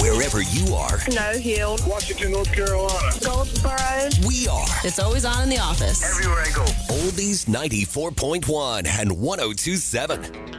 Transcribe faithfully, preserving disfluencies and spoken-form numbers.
Wherever you are, Snow Hill, Washington, North Carolina, Goldsboro. we are. It's always on in the office. Everywhere I go. Oldies ninety-four point one and one oh two point seven.